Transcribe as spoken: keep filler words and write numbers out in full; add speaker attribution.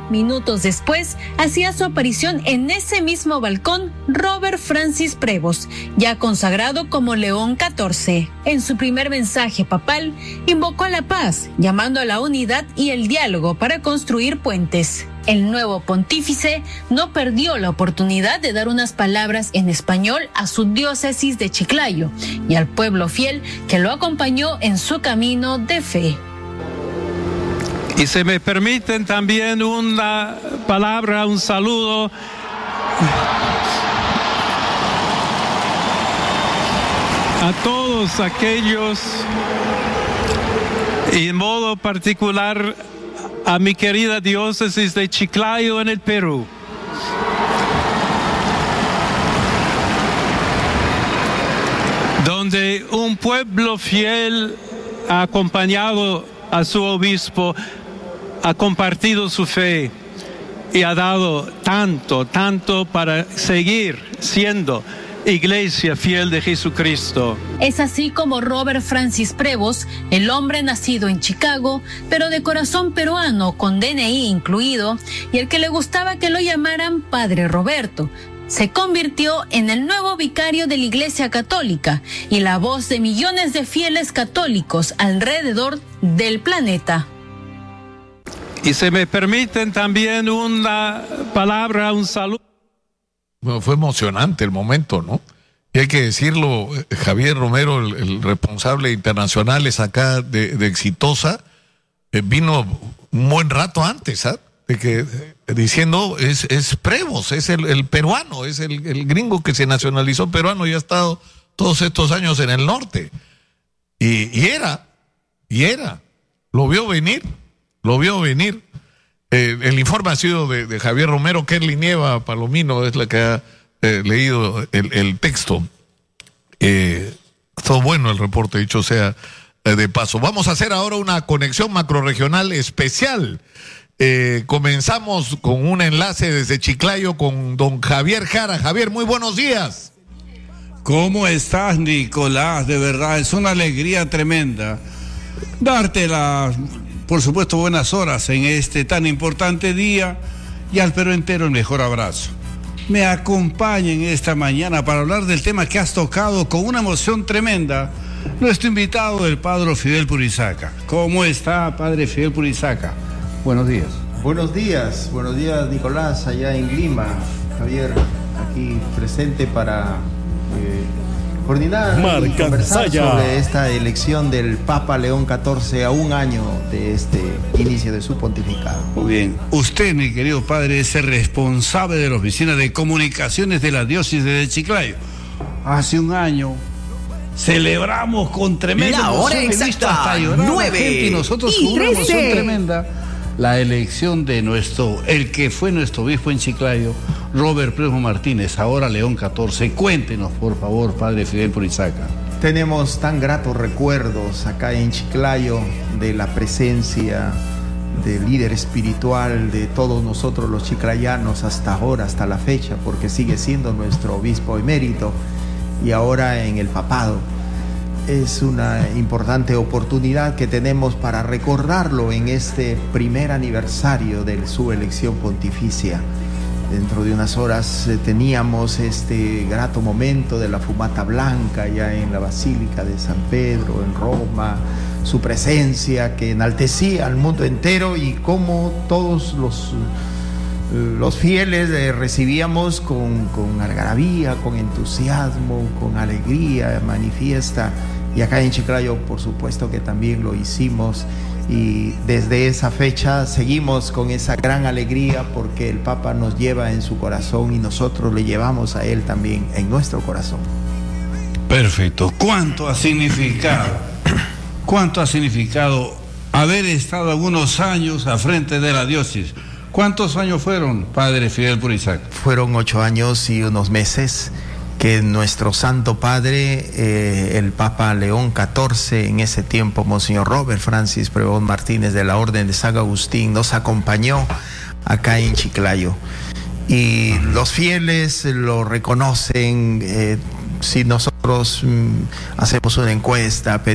Speaker 1: minutos después, hacía su aparición en ese mismo balcón Robert Francis Prevost, ya consagrado como León catorce. En su primer mensaje papal, invocó a la paz, llamando a la unidad y el diálogo para construir puentes. El nuevo pontífice no perdió la oportunidad de dar unas palabras en español a su diócesis de Chiclayo y al pueblo fiel que lo acompañó en su camino de fe.
Speaker 2: Y se me permiten también una palabra, un saludo a todos aquellos, y en modo particular a mi querida diócesis de Chiclayo en el Perú. Donde un pueblo fiel ha acompañado a su obispo, ha compartido su fe y ha dado tanto, tanto para seguir siendo Iglesia fiel de Jesucristo.
Speaker 1: Es así como Robert Francis Prevost, el hombre nacido en Chicago, pero de corazón peruano con D N I incluido, y el que le gustaba que lo llamaran Padre Roberto, se convirtió en el nuevo vicario de la Iglesia Católica y la voz de millones de fieles católicos alrededor del planeta.
Speaker 2: Y se me permiten también una palabra, un saludo.
Speaker 3: Bueno, fue emocionante el momento, ¿no? Y hay que decirlo, Javier Romero, el, el responsable internacional es acá de, de Exitosa, eh, vino un buen rato antes, ¿sabes? De que, eh, diciendo, es, es Prevost, es el, el peruano, es el, el gringo que se nacionalizó peruano y ha estado todos estos años en el norte. Y, y era, y era, lo vio venir, lo vio venir. Eh, el informe ha sido de, de Javier Romero. Kerly Nieva Palomino es la que ha eh, leído el, el texto. Eh, todo bueno el reporte, dicho sea eh, de paso. Vamos a hacer ahora una conexión macrorregional especial. Eh, comenzamos con un enlace desde Chiclayo con don Javier Jara. Javier, muy buenos días.
Speaker 4: ¿Cómo estás, Nicolás? De verdad, es una alegría tremenda darte la... por supuesto, buenas horas en este tan importante día, y al Perú entero el mejor abrazo. Me acompañen esta mañana para hablar del tema que has tocado con una emoción tremenda, nuestro invitado, el padre Fidel Purizaca. ¿Cómo está, padre Fidel Purizaca? Buenos días.
Speaker 5: Buenos días, buenos días, Nicolás, allá en Lima. Javier, aquí presente para eh, coordinar y conversar sobre esta elección del Papa León catorce a un año de este inicio de su pontificado.
Speaker 4: Muy bien. Usted, mi querido padre, es el responsable de la Oficina de Comunicaciones de la Diócesis de Chiclayo. Hace un año celebramos con tremenda
Speaker 6: la
Speaker 4: emoción,
Speaker 6: hora exacta, nueve
Speaker 4: y nosotros con una emoción tremenda la elección de nuestro, el que fue nuestro obispo en Chiclayo, Robert Prevost Martínez, ahora León catorce. Cuéntenos, por favor, padre Fidel Purizaca.
Speaker 5: Tenemos tan gratos recuerdos acá en Chiclayo de la presencia del líder espiritual de todos nosotros los chiclayanos hasta ahora, hasta la fecha, porque sigue siendo nuestro obispo emérito y ahora en el papado. Es una importante oportunidad que tenemos para recordarlo en este primer aniversario de su elección pontificia. Dentro de unas horas eh, teníamos este grato momento de la fumata blanca ya en la Basílica de San Pedro, en Roma, su presencia que enaltecía al mundo entero y cómo todos los, los fieles eh, recibíamos con, con algarabía, con entusiasmo, con alegría manifiesta. Y acá en Chiclayo, por supuesto que también lo hicimos, y desde esa fecha seguimos con esa gran alegría porque el Papa nos lleva en su corazón y nosotros le llevamos a él también en nuestro corazón.
Speaker 4: Perfecto. ¿Cuánto ha significado? ¿Cuánto ha significado haber estado algunos años a frente de la diócesis? ¿Cuántos años fueron, padre Fidel Purizaca?
Speaker 5: Fueron ocho años y unos meses que nuestro Santo Padre, eh, el Papa León catorce, en ese tiempo, Monseñor Robert Francis Prevost Martínez de la Orden de San Agustín, nos acompañó acá en Chiclayo. Y los fieles lo reconocen. Eh, si nosotros mm, hacemos una encuesta,